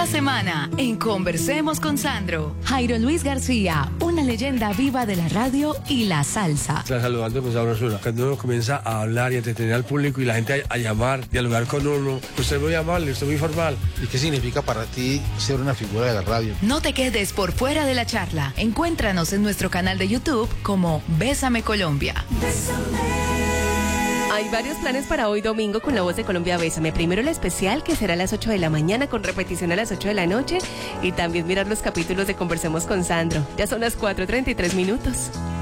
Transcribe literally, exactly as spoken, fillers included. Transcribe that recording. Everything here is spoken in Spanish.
Esta semana, en Conversemos con Sandro, Jairo Luis García, una leyenda viva de la radio y la salsa. Está saludando con sabrosura. Cuando uno comienza a hablar y a entretener al público y la gente a, a llamar, dialogar con uno, usted es muy amable, usted es muy formal. ¿Y qué significa para ti ser una figura de la radio? No te quedes por fuera de la charla. Encuéntranos en nuestro canal de YouTube como Bésame Colombia. Bésame. Hay varios planes para hoy domingo con La Voz de Colombia Bésame. Primero el especial, que será a las ocho de la mañana con repetición a las ocho de la noche, y también mirar los capítulos de Conversemos con Sandro. Ya son las cuatro treinta y tres minutos.